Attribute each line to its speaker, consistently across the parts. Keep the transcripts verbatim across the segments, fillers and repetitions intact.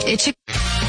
Speaker 1: It should...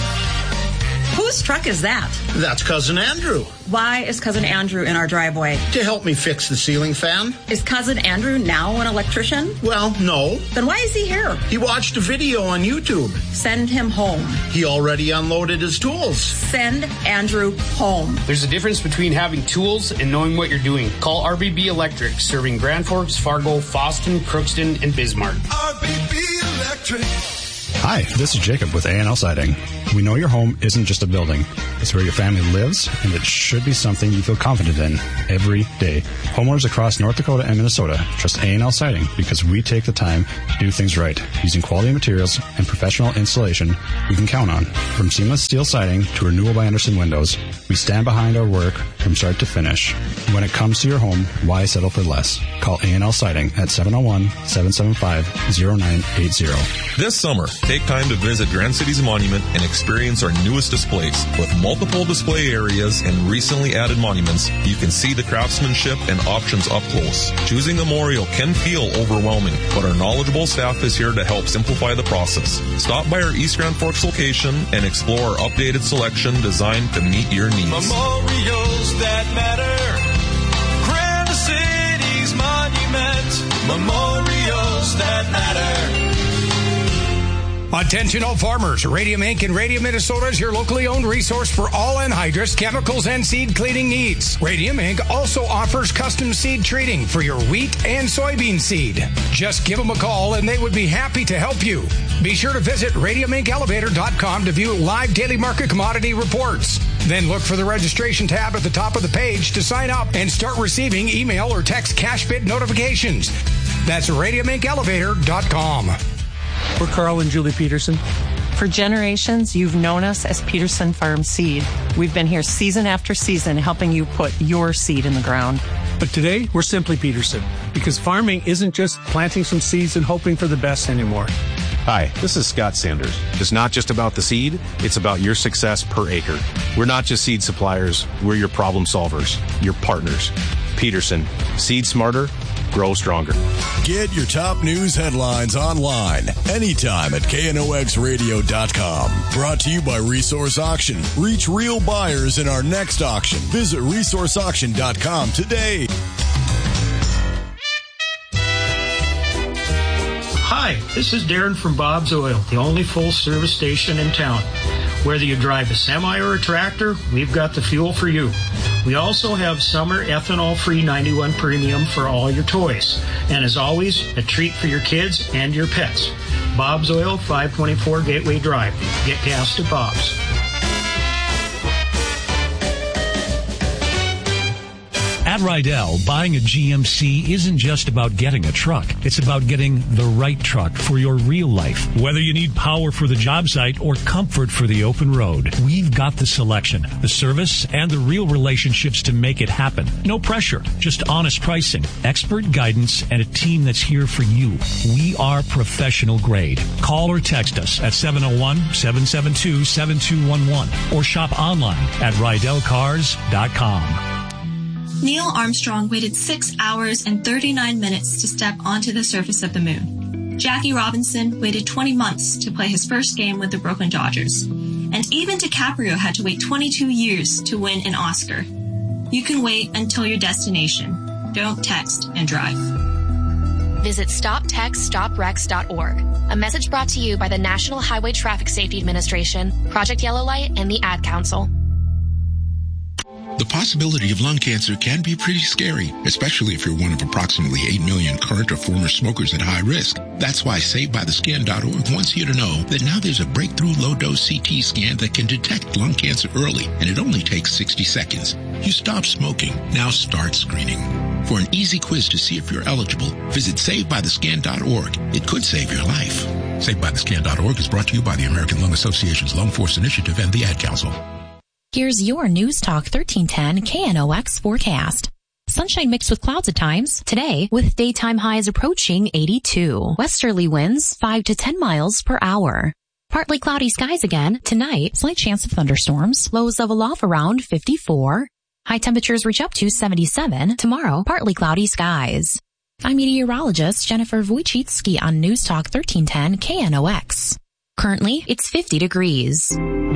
Speaker 2: Whose truck is that?
Speaker 3: That's Cousin Andrew.
Speaker 2: Why is Cousin Andrew in our driveway?
Speaker 3: To help me fix the ceiling fan.
Speaker 2: Is Cousin Andrew now an electrician?
Speaker 3: Well, no.
Speaker 2: Then why is he here?
Speaker 3: He watched a video on YouTube.
Speaker 2: Send him home.
Speaker 3: He already unloaded his tools.
Speaker 2: Send Andrew home.
Speaker 4: There's a difference between having tools and knowing what you're doing. Call R B B Electric, serving Grand Forks, Fargo, Fosston, Crookston, and Bismarck.
Speaker 5: R B B Electric.
Speaker 6: Hi, this is Jacob with A and L Siding. We know your home isn't just a building. It's where your family lives, and it should be something you feel confident in every day. Homeowners across North Dakota and Minnesota trust A and L Siding because we take the time to do things right, using quality materials and professional installation we can count on. From seamless steel siding to Renewal by Andersen windows, we stand behind our work from start to finish. When it comes to your home, why settle for less? Call A and L Siding at seven oh one, seven seven five, oh nine eight oh.
Speaker 7: This summer, take time to visit Grand Cities Monument and experience our newest displays. With multiple display areas and recently added monuments, you can see the craftsmanship and options up close. Choosing a memorial can feel overwhelming, but our knowledgeable staff is here to help simplify the process. Stop by our East Grand Forks location and explore our updated selection designed to meet your needs.
Speaker 5: Memorials that matter. Grand Cities Monument. Memorials that matter.
Speaker 8: Attention all farmers. Radium Incorporated and Radium Minnesota is your locally owned resource for all anhydrous chemicals and seed cleaning needs. Radium Incorporated also offers custom seed treating for your wheat and soybean seed. Just give them a call and they would be happy to help you. Be sure to visit radium inc elevator dot com to view live daily market commodity reports. Then look for the registration tab at the top of the page to sign up and start receiving email or text cash bid notifications. That's radium inc elevator dot com.
Speaker 9: We're Carl and Julie Peterson.
Speaker 10: For generations, you've known us as Peterson Farm Seed. We've been here season after season helping you put your seed in the ground.
Speaker 9: But today, we're simply Peterson, because farming isn't just planting some seeds and hoping for the best anymore.
Speaker 11: Hi, this is Scott Sanders. It's not just about the seed, it's about your success per acre. We're not just seed suppliers, we're your problem solvers, your partners. Peterson, seed smarter, grow stronger.
Speaker 12: Get your top news headlines online anytime at K N O X radio dot com. Brought to you by Resource Auction. Reach real buyers in our next auction. Visit resource auction dot com today.
Speaker 13: Hi, this is Darren from Bob's Oil, the only full-service station in town. Whether you drive a semi or a tractor, we've got the fuel for you. We also have summer ethanol-free ninety-one Premium for all your toys. And as always, a treat for your kids and your pets. Bob's Oil, five twenty-four Gateway Drive. Get gas to Bob's.
Speaker 14: At Rydell, buying a G M C isn't just about getting a truck. It's about getting the right truck for your real life. Whether you need power for the job site or comfort for the open road, we've got the selection, the service, and the real relationships to make it happen. No pressure, just honest pricing, expert guidance, and a team that's here for you. We are professional grade. Call or text us at seven oh one, seven seven two, seven two one one or shop online at rydell cars dot com.
Speaker 15: Neil Armstrong waited six hours and thirty-nine minutes to step onto the surface of the moon. Jackie Robinson waited twenty months to play his first game with the Brooklyn Dodgers. And even DiCaprio had to wait twenty-two years to win an Oscar. You can wait until your destination. Don't text and drive.
Speaker 16: Visit stop text stop wrecks dot org. A message brought to you by the National Highway Traffic Safety Administration, Project Yellow Light, and the Ad Council.
Speaker 17: The possibility of lung cancer can be pretty scary, especially if you're one of approximately eight million current or former smokers at high risk. That's why Saved by the Skin dot org wants you to know that now there's a breakthrough low-dose C T scan that can detect lung cancer early, and it only takes sixty seconds. You stop smoking. Now start screening. For an easy quiz to see if you're eligible, visit Saved by the Skin dot org. It could save your life. Saved by the Skin dot org is brought to you by the American Lung Association's Lung Force Initiative and the Ad Council.
Speaker 18: Here's your News Talk thirteen ten K N O X forecast. Sunshine mixed with clouds at times today, with daytime highs approaching eighty-two. Westerly winds five to ten miles per hour. Partly cloudy skies again tonight. Slight chance of thunderstorms. Lows level off around fifty-four. High temperatures reach up to seventy-seven. Tomorrow, partly cloudy skies. I'm meteorologist Jennifer Wojcicki on News Talk thirteen ten K N O X. Currently, it's fifty degrees.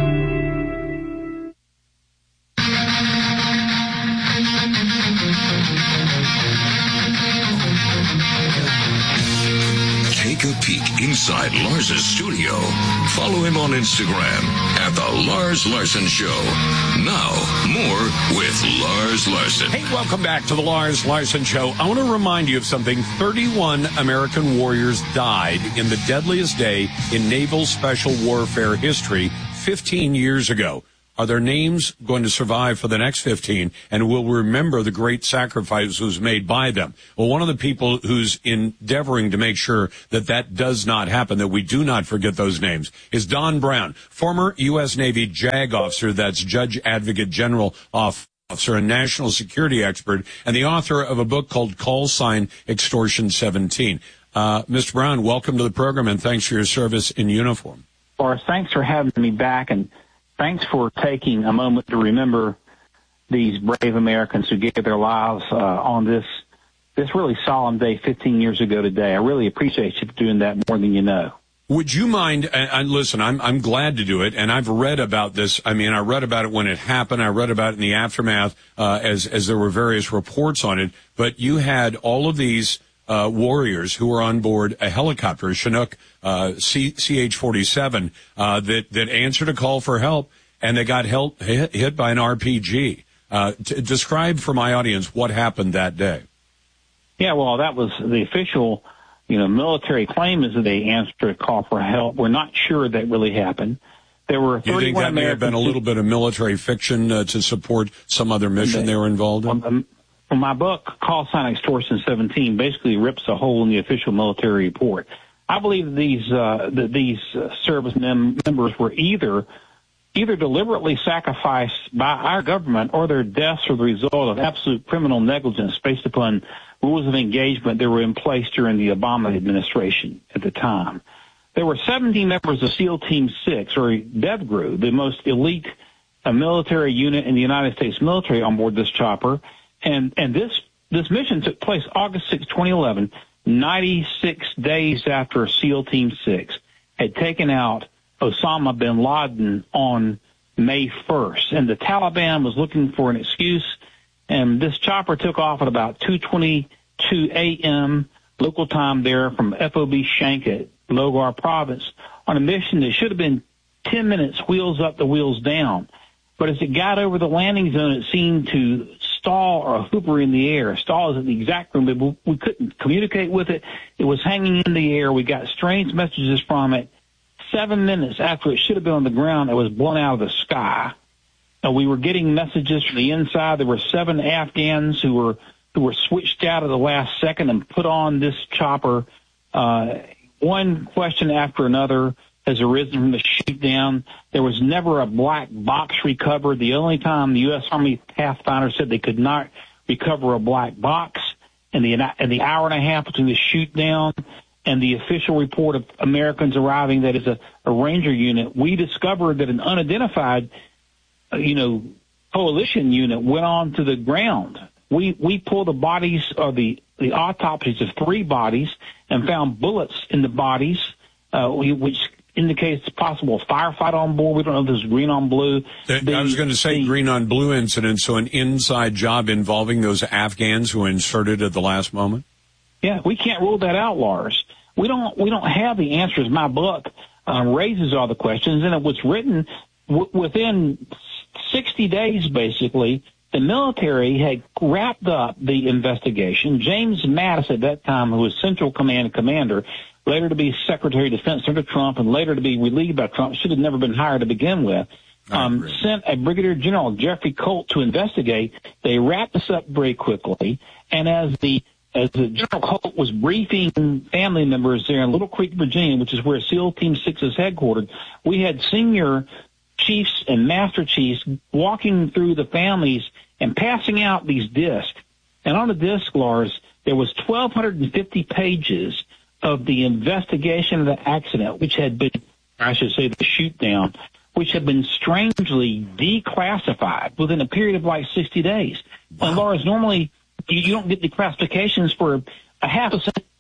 Speaker 1: Take a peek inside Lars's studio. Follow him on Instagram at The Lars Larson Show. Now, more with Lars Larson.
Speaker 19: Hey, welcome back to The Lars Larson Show. I want to remind you of something. thirty-one American warriors died in the deadliest day in naval special warfare history fifteen years ago. Are their names going to survive for the next fifteen, and will remember the great sacrifices made by them? Well, one of the people who's endeavoring to make sure that that does not happen, that we do not forget those names, is Don Brown, former U S Navy JAG officer, that's Judge Advocate General Officer and national security expert, and the author of a book called Call Sign Extortion seventeen. Uh, Mister Brown, welcome to the program, and thanks for your service in uniform.
Speaker 20: Boris, thanks for having me back, and thanks for taking a moment to remember these brave Americans who gave their lives uh, on this this really solemn day fifteen years ago today. I really appreciate you for doing that more than you know.
Speaker 19: Would you mind, and, and listen, I'm I'm glad to do it, and I've read about this. I mean, I read about it when it happened. I read about it in the aftermath uh, as as there were various reports on it. But you had all of these uh, warriors who were on board a helicopter, a Chinook uh, C H forty-seven, uh, that that answered a call for help, and they got help, hit, hit by an R P G. Uh, t- describe for my audience what happened that day.
Speaker 20: Yeah, well, that was the official, you know, military claim is that they answered a call for help. We're not sure that really happened. There were
Speaker 19: you think that may have been a little bit of military fiction uh, to support some other mission they were involved in?
Speaker 20: Um, Well, my book, Call Sign Extortion seventeen, basically rips a hole in the official military report. I believe that these uh, that these uh, service mem- members were either either deliberately sacrificed by our government, or their deaths were the result of absolute criminal negligence based upon rules of engagement that were in place during the Obama administration at the time. There were seventeen members of SEAL Team six, or DevGRU, the most elite uh, military unit in the United States military, on board this chopper. And and this this mission took place August sixth, twenty eleven, ninety-six days after SEAL Team six had taken out Osama bin Laden on May first. And the Taliban was looking for an excuse, and this chopper took off at about two twenty-two a.m. local time there from F O B Shanket, Logar Province, on a mission that should have been ten minutes wheels up to wheels down. But as it got over the landing zone, it seemed to stall or hover in the air. Stall isn't the exact term, but we couldn't communicate with it. It was hanging in the air. We got strange messages from it. Seven minutes after it should have been on the ground, it was blown out of the sky. And we were getting messages from the inside. There were seven Afghans who were who were switched out at the last second and put on this chopper. Uh, one question after another has arisen from the shoot down. There was never a black box recovered. The only time the U S Army Pathfinder said they could not recover a black box in the, in the hour and a half between the shoot down and the official report of Americans arriving, that is a, a Ranger unit, we discovered that an unidentified, uh, you know, coalition unit went on to the ground. We, we pulled the bodies, or the, the autopsies of three bodies, and found bullets in the bodies, uh, which indicates possible firefight on board. We don't know if this is green on blue. The,
Speaker 19: I was going to say the, green on blue incident, so an inside job involving those Afghans who inserted at the last moment?
Speaker 20: Yeah, we can't rule that out, Lars. We don't, we don't have the answers. My book um, raises all the questions, and it was written w- within sixty days, basically. The military had wrapped up the investigation. James Mattis, at that time, who was Central Command commander, later to be Secretary of Defense under Trump, and later to be relieved by Trump, should have never been hired to begin with, um, sent a Brigadier General, Jeffrey Colt, to investigate. They wrapped this up very quickly, and as the as the General Colt was briefing family members there in Little Creek, Virginia, which is where SEAL Team six is headquartered, we had senior chiefs and master chiefs walking through the families and passing out these discs. And on the disc, Lars, there was twelve fifty pages of the investigation of the accident, which had been, I should say, the shoot down, which had been strangely declassified within a period of like sixty days. Wow. And Lars, normally you, you don't get the classifications for a half a century.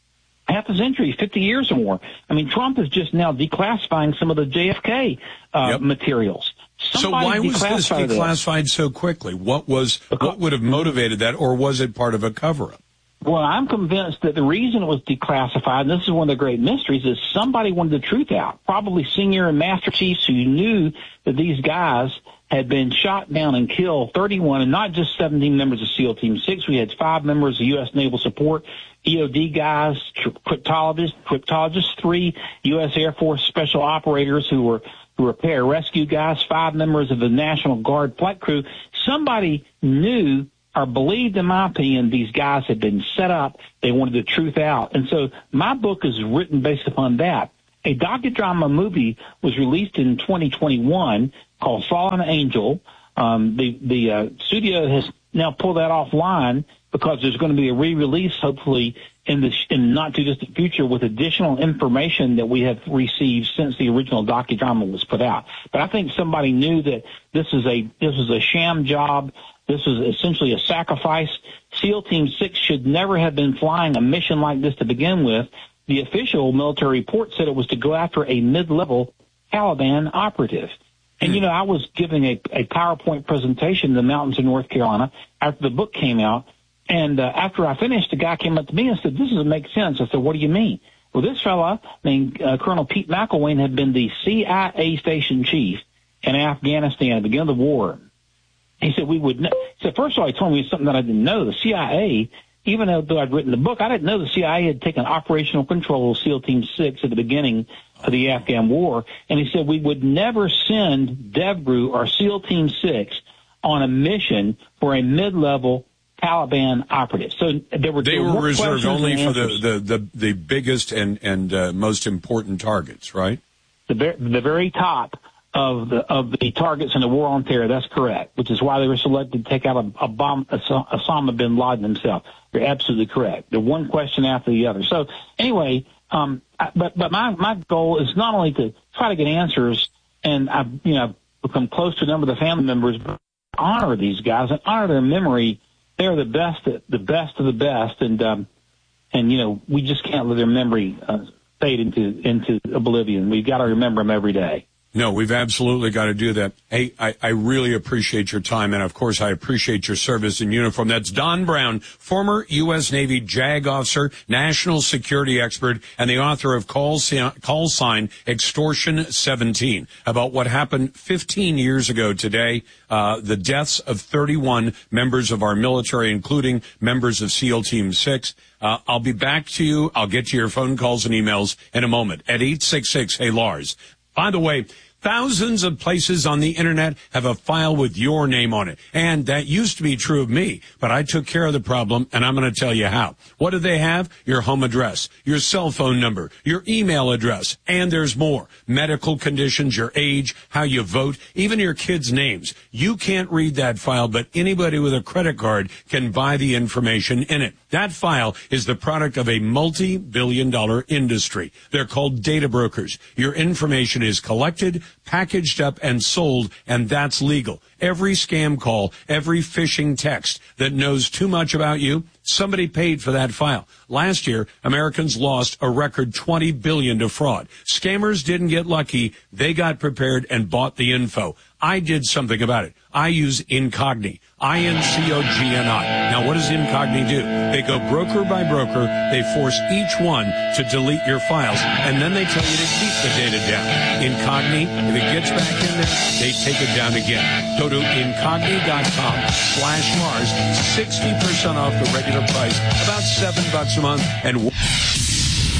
Speaker 20: half a century, fifty years or more. I mean, Trump is just now declassifying some of the J F K uh, yep. materials.
Speaker 19: So
Speaker 20: Somebody
Speaker 19: why was this declassified
Speaker 20: this.
Speaker 19: so quickly? What was what would have motivated that, or was it part of a cover-up?
Speaker 20: Well, I'm convinced that the reason it was declassified, and this is one of the great mysteries, is somebody wanted the truth out. Probably senior and master chiefs who knew that these guys had been shot down and killed, thirty-one, and not just seventeen members of SEAL Team six. We had five members of U S Naval Support, E O D guys, cryptologists, cryptologists, three U S Air Force special operators who were who were pararescue guys, five members of the National Guard flight crew. Somebody knew or believed, in my opinion, these guys had been set up. They wanted the truth out. And so my book is written based upon that. A docudrama movie was released in twenty twenty-one called Fallen Angel. Um, the the uh, studio has now pulled that offline because there's going to be a re-release, hopefully, in the in not too distant future with additional information that we have received since the original docudrama was put out. But I think somebody knew that this is a this is a sham job. This is essentially a sacrifice. SEAL Team six should never have been flying a mission like this to begin with. The official military report said it was to go after a mid-level Taliban operative. And, you know, I was giving a, a PowerPoint presentation in the mountains of North Carolina after the book came out. And uh, after I finished, the guy came up to me and said, this doesn't make sense. I said, what do you mean? Well, this fella named uh, Colonel Pete McElwain had been the C I A station chief in Afghanistan at the beginning of the war. He said, we would, ne-. he said, first of all, he told me something that I didn't know. The C I A, even though I'd written the book, I didn't know the C I A had taken operational control of SEAL Team six at the beginning of the Afghan war. And he said, we would never send DevGru or SEAL Team six on a mission for a mid-level Taliban operative. So there were,
Speaker 19: they
Speaker 20: there
Speaker 19: were,
Speaker 20: were
Speaker 19: reserved only for the,
Speaker 20: answers.
Speaker 19: the, the, the biggest and, and uh, most important targets, right?
Speaker 20: The, ver- the very top of the of the targets in the war on terror. That's correct, which is why they were selected to take out a, a bomb, Osama bin Laden himself. You're absolutely correct. The one question after the other. So anyway, um, I, but but my my goal is not only to try to get answers, and I've you know become close to a number of the family members, but honor these guys and honor their memory. They're the best, the best of the best, and um, and you know we just can't let their memory uh, fade into into oblivion. We've got to remember them every day.
Speaker 19: No, we've absolutely got to do that. Hey, I, I really appreciate your time, and of course I appreciate your service in uniform. That's Don Brown, former U S Navy JAG officer, national security expert, and the author of Call, Call Sign Extortion seventeen, about what happened fifteen years ago today, uh, the deaths of thirty-one members of our military, including members of SEAL Team six. Uh, I'll be back to you. I'll get to your phone calls and emails in a moment at eight six six, hey Lars. By the way, thousands of places on the internet have a file with your name on it. And that used to be true of me, but I took care of the problem, and I'm going to tell you how. What do they have? Your home address, your cell phone number, your email address, and there's more. Medical conditions, your age, how you vote, even your kids' names. You can't read that file, but anybody with a credit card can buy the information in it. That file is the product of a multi-billion dollar industry. They're called data brokers. Your information is collected, packaged up, and sold, and that's legal. Every scam call, every phishing text that knows too much about you, somebody paid for that file. Last year, Americans lost a record twenty billion dollars to fraud. Scammers didn't get lucky. They got prepared and bought the info. I did something about it. I use Incogni, I N C O G N I. Now, what does Incogni do? They go broker by broker. They force each one to delete your files, and then they tell you to keep the data down. Incogni, if it gets back in there, they take it down again. Go to Incogni.com slash Mars, sixty percent off the regular price, about seven bucks a month, and